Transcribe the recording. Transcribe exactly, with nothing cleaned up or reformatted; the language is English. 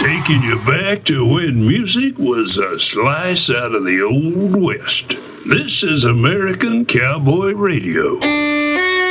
Taking you back to when music was a slice out of the Old West. This is American Cowboy Radio.